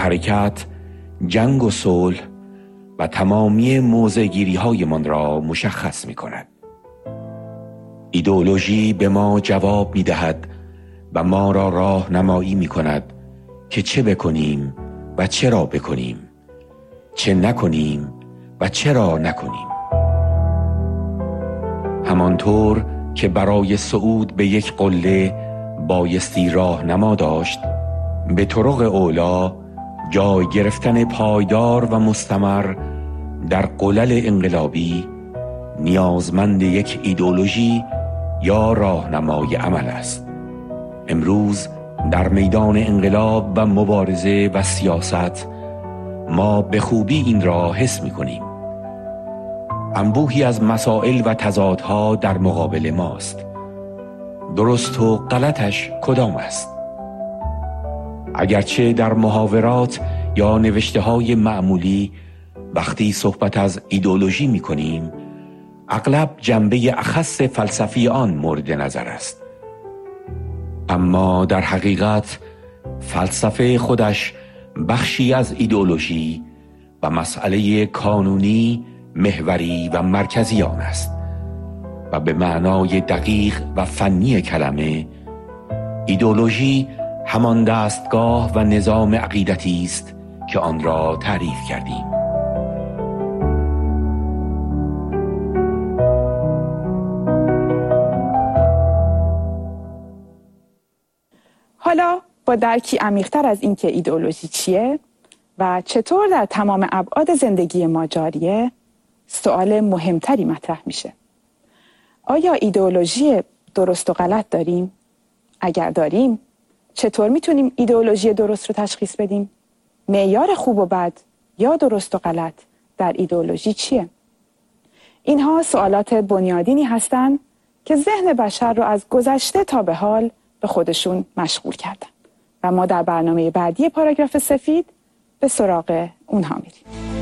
حرکت، جنگ و صلح و تمامی موضع‌گیری های من را مشخص می کند. ایدئولوژی به ما جواب می دهد و ما را راهنمایی می کند که چه بکنیم و چرا بکنیم، چه نکنیم و چرا نکنیم. همانطور که برای صعود به یک قله بایستی راهنما داشت، به طرق اولا جای گرفتن پایدار و مستمر در قلل انقلابی نیازمند یک ایدئولوژی یا راهنمای عمل است. امروز در میدان انقلاب و مبارزه و سیاست ما به خوبی این را حس می کنیم. انبوهی از مسائل و تضادها در مقابل ماست. درست و غلطش کدام است؟ اگرچه در محاورات یا نوشته‌های معمولی وقتی صحبت از ایدئولوژی می کنیم، اغلب جنبه اخص فلسفی آن مورد نظر است. اما در حقیقت فلسفه خودش بخشی از ایدئولوژی و مسئله کانونی، محوری و مرکزی آن است و به معنای دقیق و فنی کلمه ایدئولوژی همان دستگاه و نظام عقیدتی است که آن را تعریف کردیم. حالا با درکی عمیق‌تر از این که ایدئولوژی چیه و چطور در تمام ابعاد زندگی ما جاریه، سوال مهمتری مطرح میشه. آیا ایدئولوژی درست و غلط داریم؟ اگر داریم، چطور میتونیم ایدئولوژی درست رو تشخیص بدیم؟ معیار خوب و بد یا درست و غلط در ایدئولوژی چیه؟ اینها سوالات بنیادینی هستند که ذهن بشر رو از گذشته تا به حال به خودشون مشغول کردن و ما در برنامه بعدی پاراگراف سفید به سراغ اونها میریم.